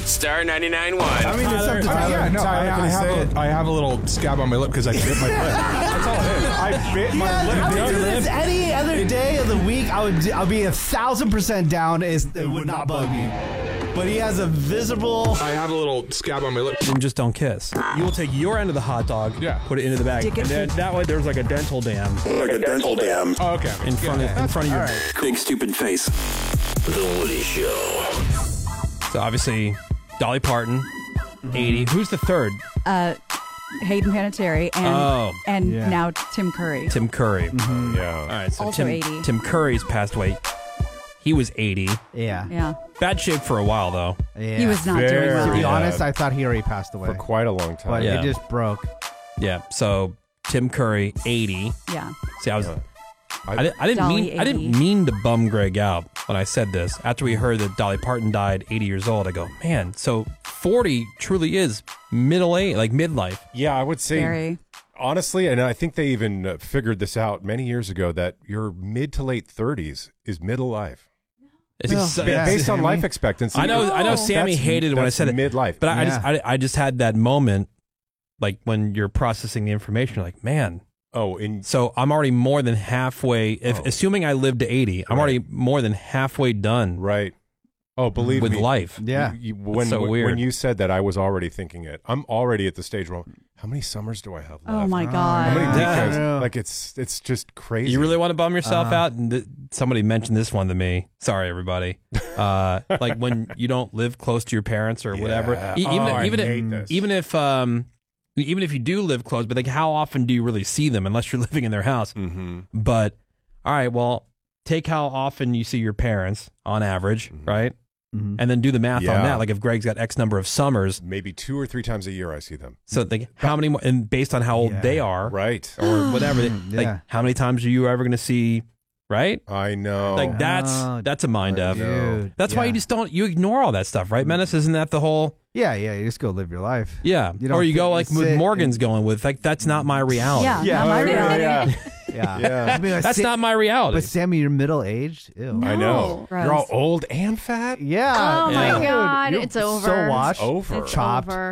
Star 99.1. I mean, it's up to Tyler. I have a little scab on my lip because I bit my lip. That's all it is. I bit my lip. I would do this any other day of the week. I'll be 1,000% down. It would not bug me. But he has a visible. I have a little scab on my lip. And just don't kiss. You will take your end of the hot dog, put it into the bag, and then that way there's like a dental dam. Like a dental dam. Oh, okay. In front of your Big stupid face. The Woody Show. So obviously, Dolly Parton, 80. Who's the third? Hayden Panettiere and now Tim Curry. Tim Curry. Yeah. All right. So Also 80. Tim Curry's passed away. He was 80. Yeah. Bad shape for a while though. Yeah. He was not doing well. To be honest, I thought he already passed away. For quite a long time. But it just broke. Yeah. So Tim Curry, 80. Yeah. See, I Dolly, didn't mean to bum Greg out when I said this. After we heard that Dolly Parton died 80 years old, I go, man, so 40 truly is middle age, like midlife. Yeah, I would say, Very. honestly, and I think they even figured this out many years ago, that your mid to late 30s is middle life. Based on life expectancy. I know Sammy hated when I said it. Midlife. But I just had that moment, like when you're processing the information, you're like, man. So I'm already more than halfway. Assuming I lived to 80, I'm already more than halfway done. Right. Oh, believe with me. life. Yeah. When weird. you said that, I was already thinking it. I'm already at the stage where, how many summers do I have left? Oh my God. How many Yeah. weekends? Like it's just crazy. You really want to bum yourself out? And somebody mentioned this one to me. Sorry, everybody. Like when you don't live close to your parents or whatever. Even if you do live close, but like how often do you really see them unless you're living in their house? Mm-hmm. But all right, well, take how often you see your parents on average, right? Mm-hmm. And then do the math on that. Like if Greg's got X number of summers, maybe 2 or 3 times a year I see them. So like how many more, and based on how old they are, right, or whatever, like how many times are you ever going to see? Right? I know. Like that's a mind F. Dude. That's why you ignore all that stuff, right, Menace? Isn't that the whole? Yeah, you just go live your life. Yeah. Or you go like with Morgan's going with, like, that's not my reality. Yeah, not my reality. Yeah. That's not my reality. But Sammy, you're middle-aged. Ew. No. I know. Gross. You're all old and fat? Yeah. Oh my Dude, God. you're It's over. So washed. Over. It's Chopped. over.